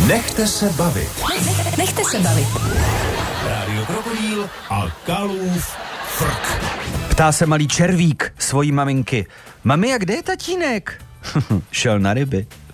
Nechte se bavit. Nechte se bavit. Rádio Krokodýl a Kalův frk. Ptá se malý červík svojí maminky. Mami, a kde je tatínek? Šel na ryby.